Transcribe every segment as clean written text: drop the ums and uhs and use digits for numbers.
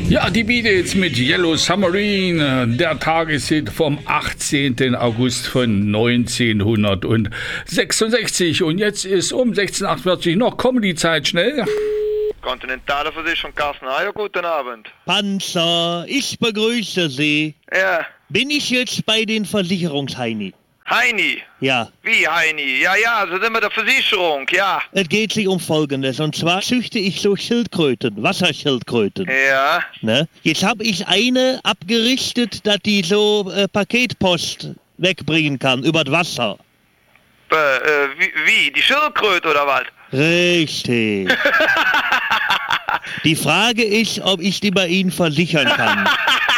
Ja, die Beatles mit Yellow Submarine, der Tageshit vom 18. August von 1966. Und jetzt ist um 16.48 Uhr noch Comedy-Zeit, schnell. Kontinentale Versicherung, Carsten Heyer, guten Abend. Panzer, ich begrüße Sie. Ja, Bin ich jetzt bei den Versicherungsheini? Heini. Ja. Wie Heini? Ja, so sind wir der Versicherung, ja. Es geht sich um Folgendes. Und zwar züchte ich so Schildkröten, Wasserschildkröten. Ja, Ne? Jetzt habe ich eine abgerichtet, dass die so Paketpost wegbringen kann, übers Wasser. wie? Die Schildkröte oder was? Richtig. Die Frage ist, ob ich die bei Ihnen versichern kann.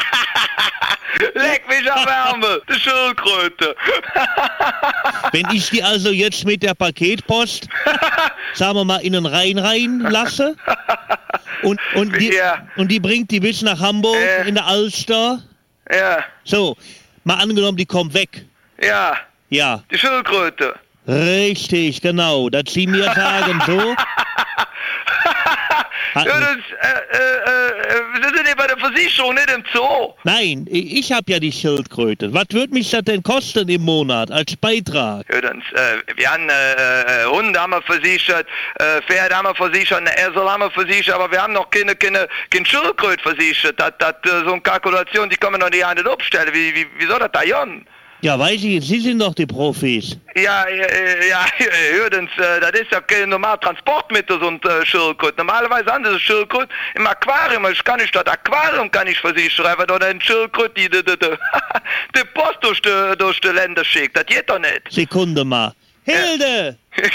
Leck mich am Ärmel, die Schildkröte. Wenn ich die also jetzt mit der Paketpost, sagen wir mal, in den Rhein rein lasse und Ja. die bringt die bis nach Hamburg in der Alster. Ja, So, mal angenommen, die kommt weg. ja, Ja, die Schildkröte. richtig, genau. Das Sie mir sagen, so. Ja, wir sind hier bei der Versicherung, nicht im Zoo. Nein, ich habe ja die Schildkröte. Was würde mich das denn kosten im Monat als Beitrag? Hörens, wir haben Hunde haben wir versichert, Pferde haben wir versichert, eine Esel haben wir versichert, aber wir haben noch keine Schildkröte versichert. Das so eine Kalkulation, die kann man noch nicht abstellen. Wie soll das da gehen? Ja, weiß ich, Sie sind doch die Profis. Ja, hörens, das ist ja kein normales Transportmittel, so ein Schildkröte. Normalerweise haben sie Schildkröte im Aquarium. Ich kann nicht das Aquarium versichern, weil da ein Schildkröte die Post durch die Länder schickt. Das geht doch nicht. Sekunde mal. Hilde!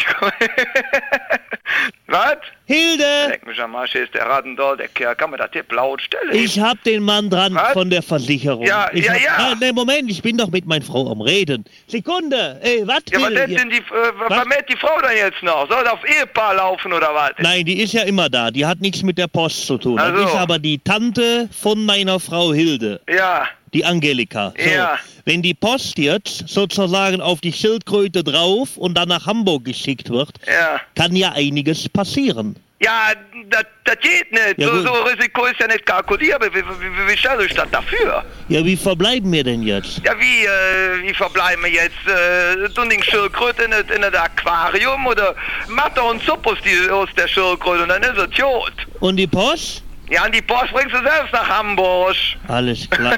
Was? Hilde! Leck mich am Arsch, ist der Radendoll, der Kerl. Kann man das hier laut stellen? Ich hab den Mann dran Was? von der Versicherung. Ja, ich ja, hab, ja. Nein, Moment, ich bin doch mit meiner Frau am Reden. Sekunde, was? Ja, was denn was mäht die Frau dann jetzt noch? Soll das auf Ehepaar laufen oder was? Nein, die ist ja immer da. Die hat nichts mit der Post zu tun. Ach Das so. ist aber die Tante von meiner Frau Hilde, Ja, die Angelika. So, Ja. wenn die Post jetzt sozusagen auf die Schildkröte drauf und dann nach Hamburg geschickt wird, ja. kann ja einiges passieren. Ja, das geht nicht. Ja, gut. So Risiko ist ja nicht kalkulierbar. Wie stelle ich das dafür? Ja, wie verbleiben wir denn jetzt? Ja, wie verbleiben wir jetzt? Tun die Schildkröte in das Aquarium oder macht doch einen Supp aus der Schildkröte und dann ist es tot. Und die Post? Ja, und die Post bringst du selbst nach Hamburg. Alles klar.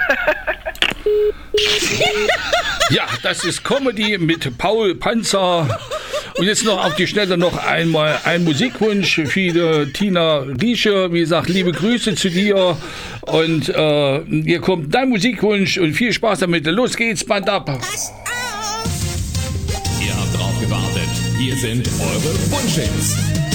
Ja, das ist Comedy mit Paul Panzer. Und jetzt noch auf die Schnelle noch einmal ein Musikwunsch für die Tina Riesche. Wie gesagt, liebe Grüße zu dir. Und hier kommt dein Musikwunsch und viel Spaß damit. Los geht's, Band ab. Ihr habt drauf gewartet. Hier sind eure Wunschhits.